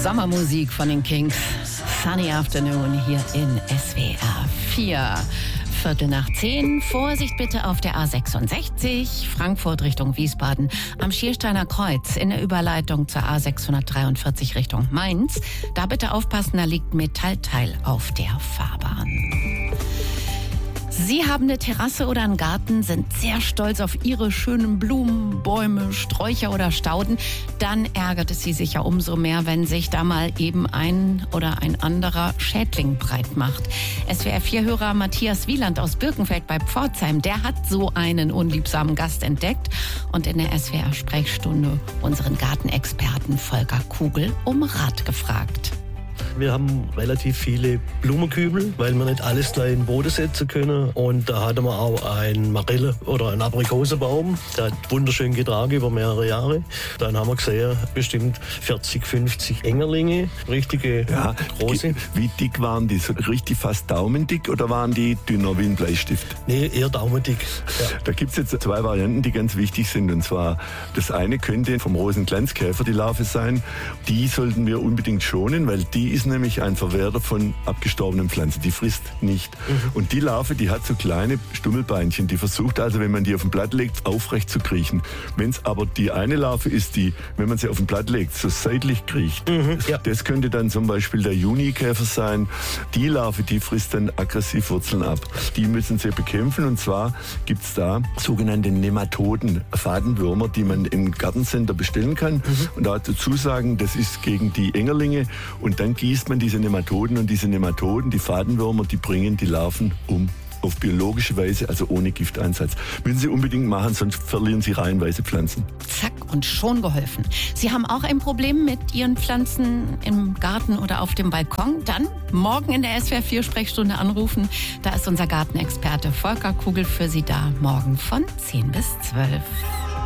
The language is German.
Sommermusik von den Kinks. Sunny Afternoon hier in SWR 4. 9:15. Vorsicht bitte auf der A66, Frankfurt Richtung Wiesbaden, am Schiersteiner Kreuz in der Überleitung zur A643 Richtung Mainz. Da bitte aufpassen, da liegt Metallteil auf der Fahrbahn. Sie haben eine Terrasse oder einen Garten, sind sehr stolz auf Ihre schönen Blumen, Bäume, Sträucher oder Stauden. Dann ärgert es Sie sicher umso mehr, wenn sich da mal eben ein oder ein anderer Schädling breit macht. SWR4-Hörer Matthias Wieland aus Birkenfeld bei Pforzheim, der hat so einen unliebsamen Gast entdeckt und in der SWR-Sprechstunde unseren Gartenexperten Volker Kugel um Rat gefragt. Wir haben relativ viele Blumenkübel, weil wir nicht alles gleich in den Boden setzen können. Und da hatten wir auch einen Marille- oder einen Aprikosenbaum. Der hat wunderschön getragen über mehrere Jahre. Dann haben wir gesehen, bestimmt 40, 50 Engerlinge, richtige große. Wie dick waren die? So richtig fast daumendick oder waren die dünner wie ein Bleistift? Nee, eher daumendick. Ja. Da gibt es jetzt zwei Varianten, die ganz wichtig sind. Und zwar, das eine könnte vom Rosenglanzkäfer die Larve sein. Die sollten wir unbedingt schonen, weil die ist nämlich ein Verwerter von abgestorbenen Pflanzen. Die frisst nicht. Und die Larve, die hat so kleine Stummelbeinchen. Die versucht also, wenn man die auf ein Blatt legt, aufrecht zu kriechen. Wenn es aber die eine Larve ist, die, wenn man sie auf ein Blatt legt, so seitlich kriecht, das könnte dann zum Beispiel der Junikäfer sein. Die Larve, die frisst dann aggressiv Wurzeln ab. Die müssen sie bekämpfen. Und zwar gibt es da sogenannte Nematoden, Fadenwürmer, die man im Gartencenter bestellen kann. Und dazu sagen, das ist gegen die Engerlinge. Und dann gießt man diese Nematoden und diese Nematoden, die Fadenwürmer, die bringen die Larven um. Auf biologische Weise, also ohne Gifteinsatz. Müssen Sie unbedingt machen, sonst verlieren Sie reihenweise Pflanzen. Zack, und schon geholfen. Sie haben auch ein Problem mit Ihren Pflanzen im Garten oder auf dem Balkon? Dann morgen in der SWR4-Sprechstunde anrufen. Da ist unser Gartenexperte Volker Kugel für Sie da. Morgen von 10 bis 12.